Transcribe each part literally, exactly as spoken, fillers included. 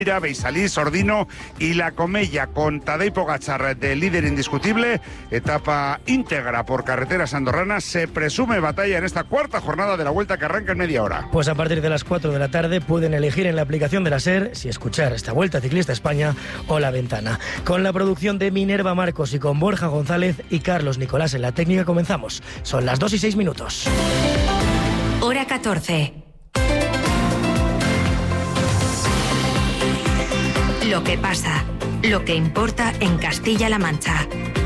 Beisalí, Sordino y La Comella, con Tadej Pogačar de líder indiscutible. Etapa íntegra por carreteras andorranas. Se presume batalla en esta cuarta jornada de la Vuelta, que arranca en media hora. Pues a partir de las cuatro de la tarde pueden elegir en la aplicación de la SER si escuchar esta Vuelta Ciclista España o La Ventana. Con la producción de Minerva Marcos y con Borja González y Carlos Nicolás en la técnica comenzamos. Son las dos y seis minutos. Hora catorce. Lo que pasa, lo que importa en Castilla-La Mancha.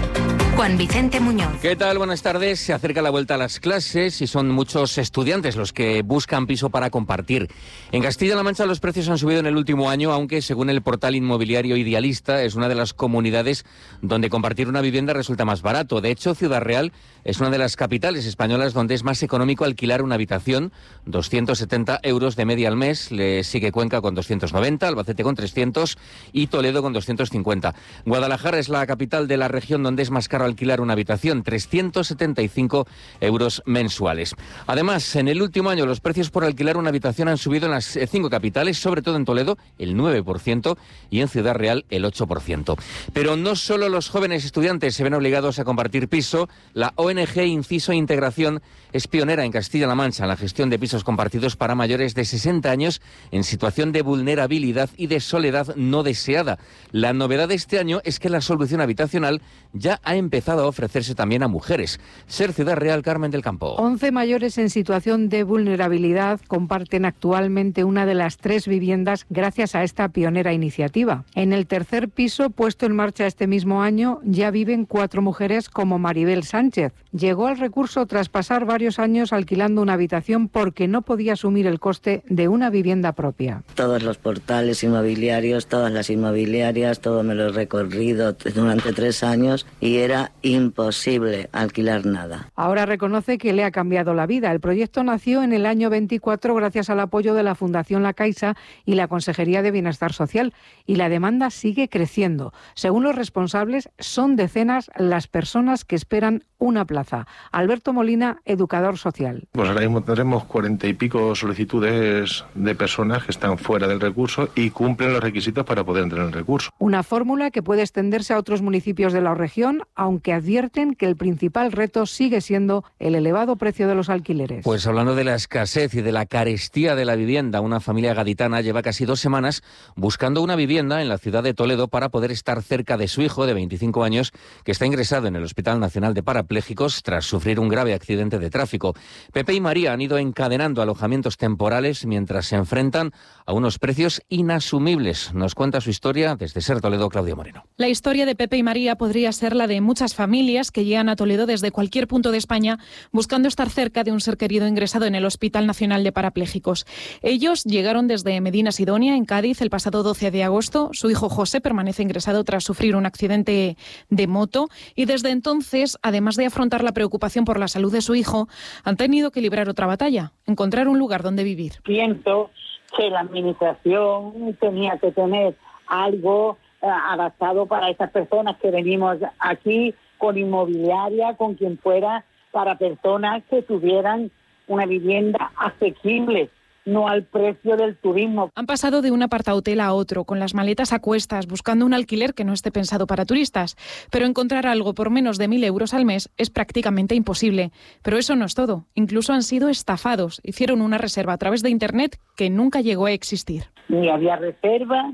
Juan Vicente Muñoz. ¿Qué tal? Buenas tardes. Se acerca la vuelta a las clases y son muchos estudiantes los que buscan piso para compartir. En Castilla-La Mancha los precios han subido en el último año, aunque según el portal inmobiliario Idealista es una de las comunidades donde compartir una vivienda resulta más barato. De hecho, Ciudad Real es una de las capitales españolas donde es más económico alquilar una habitación, doscientos setenta euros de media al mes. Le sigue Cuenca con doscientos noventa, Albacete con trescientos y Toledo con doscientos cincuenta. Guadalajara es la capital de la región donde es más caro alquilar una habitación, trescientos setenta y cinco euros mensuales. Además, en el último año los precios por alquilar una habitación han subido en las cinco capitales, sobre todo en Toledo el nueve por ciento y en Ciudad Real el ocho por ciento. Pero no solo los jóvenes estudiantes se ven obligados a compartir piso. La O N G Inciso e Integración es pionera en Castilla-La Mancha en la gestión de pisos compartidos para mayores de sesenta años en situación de vulnerabilidad y de soledad no deseada. La novedad de este año es que la solución habitacional ya ha empezado a ofrecerse también a mujeres. SER Ciudad Real, Carmen del Campo. once mayores en situación de vulnerabilidad comparten actualmente una de las tres viviendas gracias a esta pionera iniciativa. En el tercer piso, puesto en marcha este mismo año, ya viven cuatro mujeres como Maribel Sánchez. Llegó al recurso tras pasar varios años alquilando una habitación porque no podía asumir el coste de una vivienda propia. Todos los portales inmobiliarios, todas las inmobiliarias, todo me lo he recorrido durante tres años y era imposible alquilar nada. Ahora reconoce que le ha cambiado la vida. El proyecto nació en el año veinticuatro gracias al apoyo de la Fundación La Caixa y la Consejería de Bienestar Social, y la demanda sigue creciendo. Según los responsables, son decenas las personas que esperan una plaza. Alberto Molina, educador social. Pues ahora mismo tendremos cuarenta y pico solicitudes de personas que están fuera del recurso y cumplen los requisitos para poder entrar en el recurso. Una fórmula que puede extenderse a otros municipios de la región, aunque advierten que el principal reto sigue siendo el elevado precio de los alquileres. Pues hablando de la escasez y de la carestía de la vivienda, una familia gaditana lleva casi dos semanas buscando una vivienda en la ciudad de Toledo para poder estar cerca de su hijo de veinticinco años, que está ingresado en el Hospital Nacional de Parapléjicos tras sufrir un grave accidente de tráfico. Pepe y María han ido encadenando alojamientos temporales mientras se enfrentan a unos precios inasumibles. Nos cuenta su historia desde SER Toledo, Claudia Moreno. La historia de Pepe y María podría ser la de muchas familias que llegan a Toledo desde cualquier punto de España buscando estar cerca de un ser querido ingresado en el Hospital Nacional de Parapléjicos. Ellos llegaron desde Medina Sidonia, en Cádiz, el pasado doce de agosto. Su hijo José permanece ingresado tras sufrir un accidente de moto y desde entonces, además de afrontar la preocupación por la salud de su hijo, han tenido que librar otra batalla, encontrar un lugar donde vivir. Pienso que la administración tenía que tener algo eh, adaptado para esas personas que venimos aquí, con inmobiliaria, con quien fuera, para personas que tuvieran una vivienda asequible, no al precio del turismo. Han pasado de un apartahotel a otro, con las maletas a cuestas, buscando un alquiler que no esté pensado para turistas. Pero encontrar algo por menos de mil euros al mes es prácticamente imposible. Pero eso no es todo. Incluso han sido estafados. Hicieron una reserva a través de Internet que nunca llegó a existir. Ni había reserva,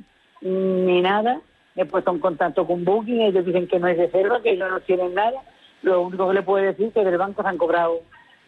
ni nada. Me he puesto en contacto con Booking, ellos dicen que no hay reserva, que ellos no tienen nada. Lo único que le puedo decir es que del banco se han cobrado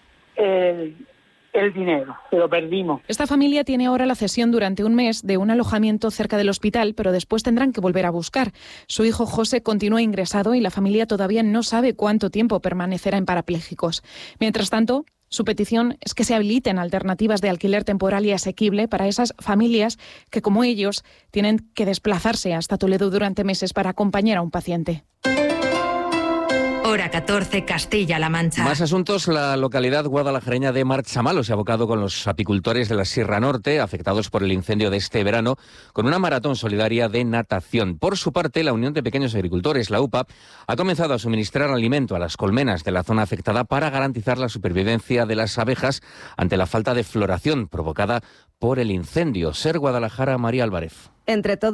el... el dinero, se lo perdimos. Esta familia tiene ahora la cesión durante un mes de un alojamiento cerca del hospital, pero después tendrán que volver a buscar. Su hijo José continúa ingresado y la familia todavía no sabe cuánto tiempo permanecerá en Parapléjicos. Mientras tanto, su petición es que se habiliten alternativas de alquiler temporal y asequible para esas familias que, como ellos, tienen que desplazarse hasta Toledo durante meses para acompañar a un paciente. Hora catorce, Castilla-La Mancha. Más asuntos. La localidad guadalajareña de Marchamalo se ha abocado con los apicultores de la Sierra Norte, afectados por el incendio de este verano, con una maratón solidaria de natación. Por su parte, la Unión de Pequeños Agricultores, la U P A, ha comenzado a suministrar alimento a las colmenas de la zona afectada para garantizar la supervivencia de las abejas ante la falta de floración provocada por el incendio. Ser Guadalajara, María Álvarez. Entre todos